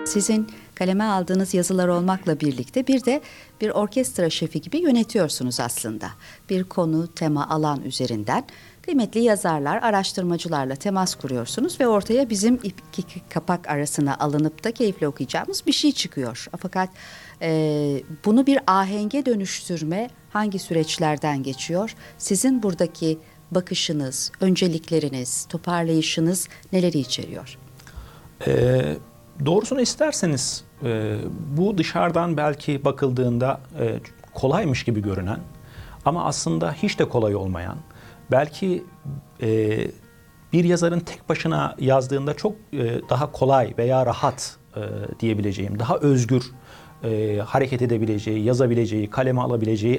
Sizin kaleme aldığınız yazılar olmakla birlikte bir de bir orkestra şefi gibi yönetiyorsunuz aslında. Bir konu, tema, alan üzerinden kıymetli yazarlar, araştırmacılarla temas kuruyorsunuz ve ortaya bizim iki kapak arasına alınıp da keyifle okuyacağımız bir şey çıkıyor. Fakat bunu bir ahenge dönüştürme hangi süreçlerden geçiyor? Sizin buradaki bakışınız, öncelikleriniz, toparlayışınız neleri içeriyor? Doğrusunu isterseniz bu dışarıdan belki bakıldığında kolaymış gibi görünen ama aslında hiç de kolay olmayan, belki bir yazarın tek başına yazdığında çok daha kolay veya rahat diyebileceğim, daha özgür hareket edebileceği, yazabileceği, kaleme alabileceği